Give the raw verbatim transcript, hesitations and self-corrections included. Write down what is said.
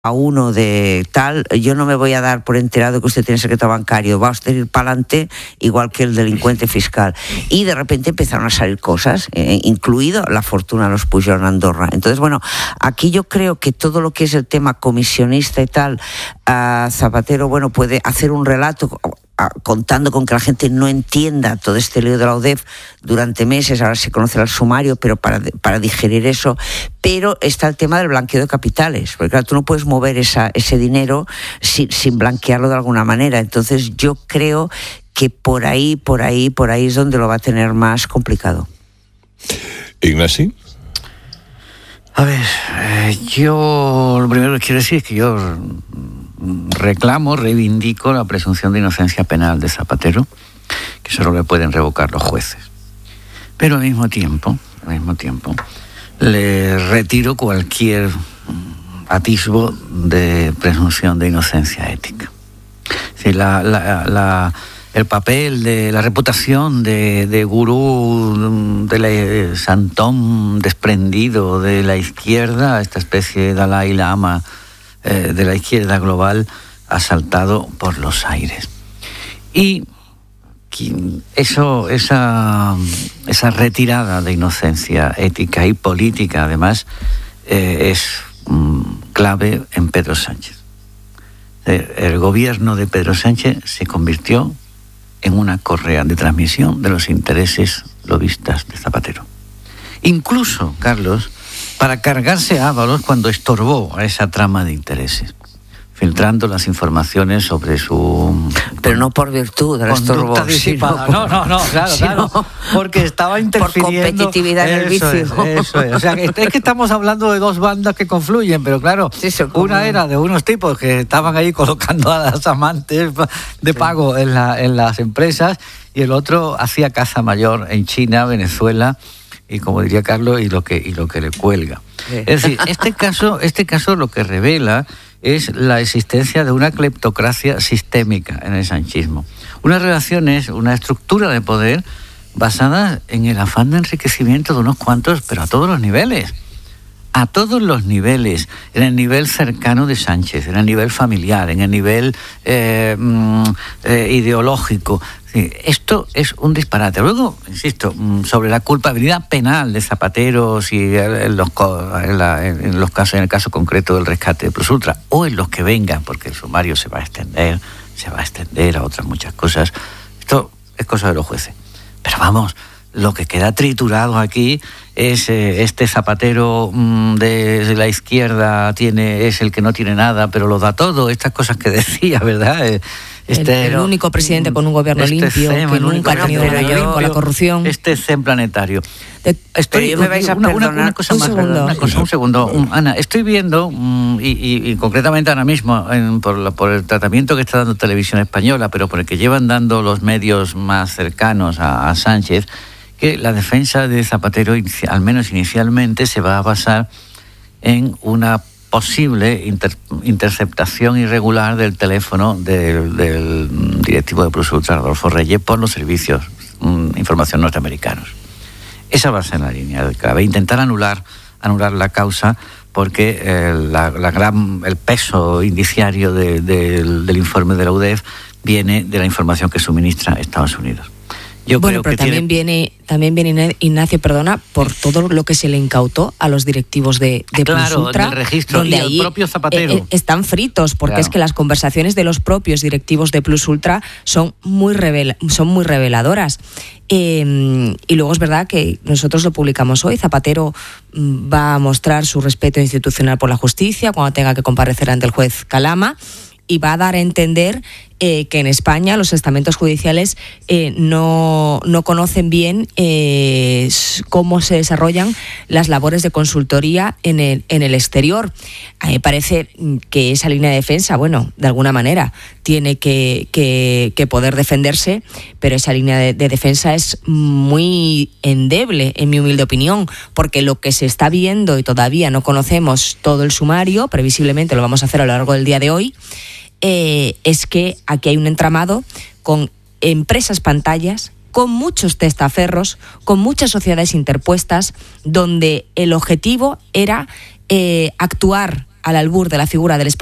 a uno de tal, yo no me voy a dar por enterado que usted tiene secreto bancario, va a usted ir para adelante igual que el delincuente fiscal. Y de repente empezaron a salir cosas, eh, incluido la fortuna de los Pujol en Andorra. Entonces, bueno, aquí yo creo que todo lo que es el tema comisionista y tal, uh, Zapatero, bueno, puede hacer un relato contando con que la gente no entienda todo este lío de la U D E F durante meses, ahora se conocerá el sumario, pero para, para digerir eso. Pero está el tema del blanqueo de capitales, porque claro, tú no puedes mover esa, ese dinero sin, sin blanquearlo de alguna manera. Entonces yo creo que por ahí, por ahí, por ahí es donde lo va a tener más complicado. Ignasi. A ver, eh, yo lo primero que quiero decir es que yo reclamo, reivindico la presunción de inocencia penal de Zapatero, que solo le pueden revocar los jueces. Pero al mismo tiempo, al mismo tiempo, le retiro cualquier atisbo de presunción de inocencia ética. Sí, la, la, la, el papel de la reputación de, de gurú, de la, santón desprendido de la izquierda, esta especie de Dalai Lama eh, de la izquierda global, ha saltado por los aires. Y eso, esa, esa retirada de inocencia ética y política, además, eh, es mm, clave en Pedro Sánchez. El gobierno de Pedro Sánchez se convirtió en una correa de transmisión de los intereses lobistas de Zapatero. Incluso, Carlos, para cargarse a Ábalos cuando estorbó a esa trama de intereses, filtrando las informaciones sobre su... Pero no por virtud del estorbo, sino por, no, no, no, claro, sino claro, porque estaba interfiriendo... Por competitividad en el vicio. Es, eso es, o sea, es que estamos hablando de dos bandas que confluyen, pero claro, sí, una era de unos tipos que estaban ahí colocando a las amantes de pago en, la, en las empresas, y el otro hacía caza mayor en China, Venezuela, y como diría Carlos, y lo que, y lo que le cuelga. Sí. Es decir, este caso, este caso lo que revela es la existencia de una cleptocracia sistémica en el sanchismo. Unas relaciones, una estructura de poder basada en el afán de enriquecimiento de unos cuantos, pero a todos los niveles. A todos los niveles. En el nivel cercano de Sánchez, en el nivel familiar, en el nivel eh, eh, ideológico. Sí, esto es un disparate. Luego, insisto, sobre la culpabilidad penal de Zapatero, si en los, en, la, en los casos, en el caso concreto del rescate de Plus Ultra, o en los que vengan, porque el sumario se va a extender, se va a extender a otras muchas cosas. Esto es cosa de los jueces. Pero vamos, lo que queda triturado aquí es eh, este Zapatero mmm, de, de la izquierda tiene es el que no tiene nada, pero lo da todo. Estas cosas que decía, ¿verdad? Eh, Este, el, el único presidente con un gobierno este limpio, CEM, que nunca ha tenido nada que ver con la corrupción. Este CEM planetario. De, estoy, me vais a una, perdonar una, una cosa un más, segundo. Una cosa, un segundo. Um, Ana, estoy viendo, um, y, y, y concretamente ahora mismo, en, por, la, por el tratamiento que está dando Televisión Española, pero por el que llevan dando los medios más cercanos a, a Sánchez, que la defensa de Zapatero, al menos inicialmente, se va a basar en una posible inter, interceptación irregular del teléfono del, del directivo de Plus Ultra, Rodolfo Reyes, por los servicios de información norteamericanos. Esa va a ser la línea del clave. Intentar anular, anular la causa, porque eh, la, la gran, el peso indiciario de, de, del, del informe de la U D E F viene de la información que suministra Estados Unidos. Yo bueno, creo pero que también tiene... viene también viene Ignacio, perdona, por todo lo que se le incautó a los directivos de, de claro, Plus Ultra, del registro, donde y el ahí propio Zapatero. Eh, están fritos, porque claro. es que las conversaciones de los propios directivos de Plus Ultra son muy revela, son muy reveladoras. Eh, y luego es verdad que nosotros lo publicamos hoy. Zapatero va a mostrar su respeto institucional por la justicia cuando tenga que comparecer ante el juez Calama, y va a dar a entender eh, que en España los estamentos judiciales eh, no, no conocen bien eh, cómo se desarrollan las labores de consultoría en el, en el exterior. A mí me parece que esa línea de defensa, bueno, de alguna manera tiene que, que, que poder defenderse, pero esa línea de, de defensa es muy endeble, en mi humilde opinión, porque lo que se está viendo, y todavía no conocemos todo el sumario, previsiblemente lo vamos a hacer a lo largo del día de hoy, Eh, es que aquí hay un entramado con empresas pantallas, con muchos testaferros, con muchas sociedades interpuestas, donde el objetivo era eh, actuar al albur de la figura del